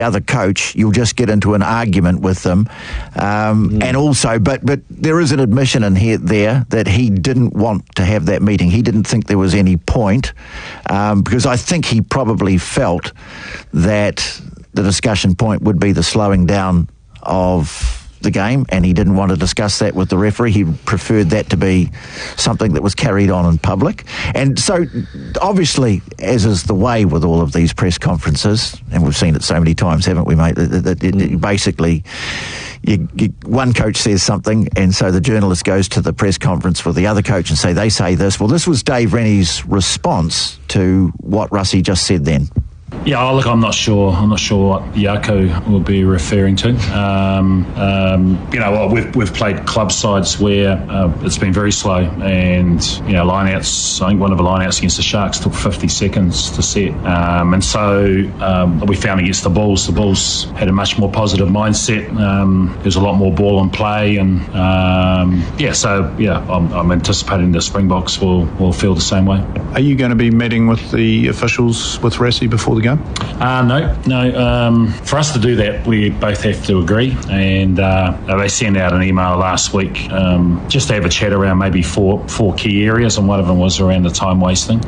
other coach, you'll just get into an argument with them. And also, but there is an admission in here there that he didn't want to have that meeting. He didn't think there was any point, because I think he probably felt that the discussion point would be the slowing down of the game, and he didn't want to discuss that with the referee. He preferred that to be something that was carried on in public. And so, obviously, as is the way with all of these press conferences, and we've seen it so many times, haven't we, mate, that basically one coach says something, and so the journalist goes to the press conference with the other coach and they say this. Well, this was Dave Rennie's response to what Russie just said then. Yeah, look, I'm not sure what Jaco will be referring to. We've played club sides where it's been very slow, and lineouts. I think one of the lineouts against the Sharks took 50 seconds to set, and so we found against the Bulls had a much more positive mindset. There's a lot more ball in play, and I'm anticipating the Springboks will feel the same way. Are you going to be meeting with the officials with Rassie before the game? No. For us to do that, we both have to agree, and they sent out an email last week just to have a chat around maybe four key areas, and one of them was around the time wasting.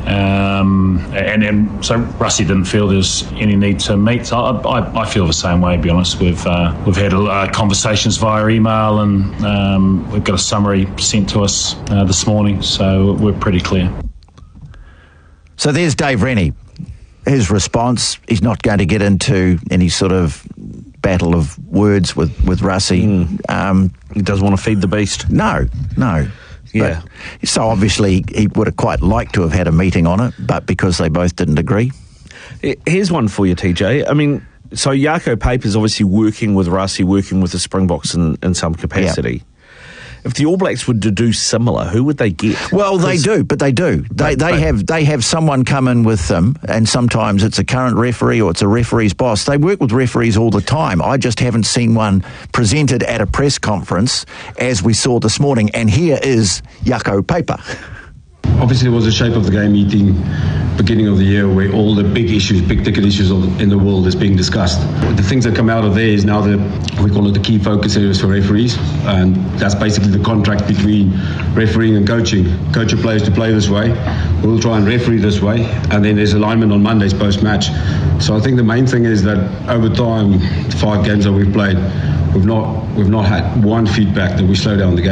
So Russie didn't feel there's any need to meet. I feel the same way, to be honest. We've had conversations via email, and we've got a summary sent to us this morning, so we're pretty clear. So there's Dave Rennie. His response, he's not going to get into any sort of battle of words with Russie. He doesn't want to feed the beast. No. Yeah. So obviously he would have quite liked to have had a meeting on it, but because they both didn't agree. Here's one for you, TJ. I mean, so Jaco Paper's obviously working with Russie, working with the Springboks in some capacity. Yeah. If the All Blacks were to do similar, who would they get? Well, they do. They have someone come in with them, and sometimes it's a current referee or it's a referee's boss. They work with referees all the time. I just haven't seen one presented at a press conference as we saw this morning. And here is Jaco Paper. Obviously, it was a shape of the game meeting, beginning of the year, where all the big ticket issues in the world is being discussed. The things that come out of there is now we call it the key focus areas for referees, and that's basically the contract between refereeing and coaching. Coach your players to play this way, we'll try and referee this way, and then there's alignment on Mondays post-match. So I think the main thing is that over time, 5 games that we've played, we've not had one feedback that we slow down the game.